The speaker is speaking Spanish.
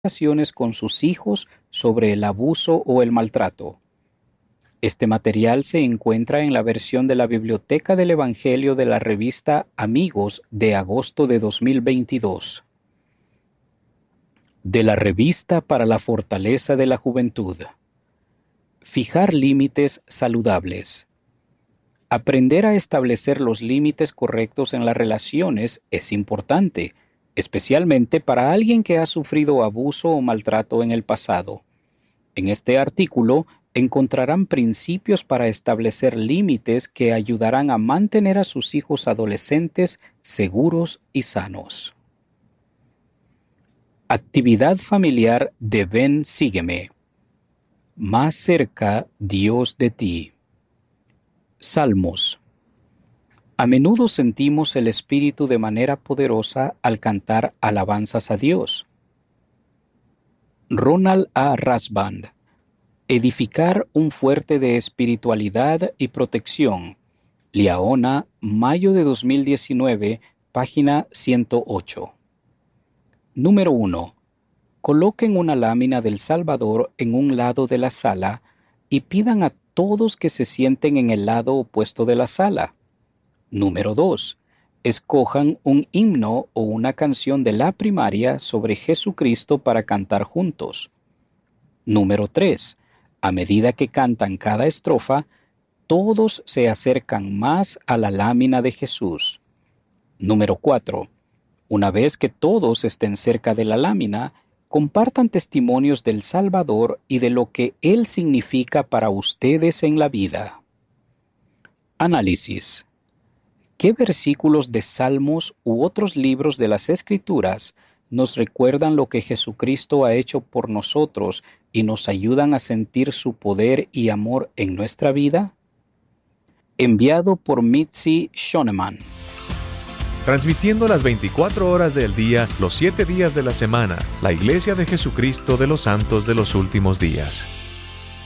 conversaciones con sus hijos sobre el abuso o el maltrato. Este material se encuentra en la versión de la Biblioteca del Evangelio de la revista Amigos de agosto de 2022. De la Revista para la Fortaleza de la Juventud. Fijar límites saludables. Aprender a establecer los límites correctos en las relaciones es importante, especialmente para alguien que ha sufrido abuso o maltrato en el pasado. En este artículo encontrarán principios para establecer límites que ayudarán a mantener a sus hijos adolescentes seguros y sanos. Actividad familiar de Ven, sígueme. Más cerca, Dios de ti. Salmos. A menudo sentimos el Espíritu de manera poderosa al cantar alabanzas a Dios. Ronald A. Rasband. Edificar un fuerte de espiritualidad y protección. Liaona, mayo de 2019, página 108. Número 1. Coloquen una lámina del Salvador en un lado de la sala y pidan a todos que se sienten en el lado opuesto de la sala. Número 2. Escojan un himno o una canción de la primaria sobre Jesucristo para cantar juntos. Número 3. A medida que cantan cada estrofa, todos se acercan más a la lámina de Jesús. Número 4. Una vez que todos estén cerca de la lámina, compartan testimonios del Salvador y de lo que Él significa para ustedes en la vida. Análisis. ¿Qué versículos de Salmos u otros libros de las Escrituras nos recuerdan lo que Jesucristo ha hecho por nosotros y nos ayudan a sentir su poder y amor en nuestra vida? Enviado por Mitzi Shoneman. Transmitiendo las 24 horas del día, los 7 días de la semana, la Iglesia de Jesucristo de los Santos de los Últimos Días.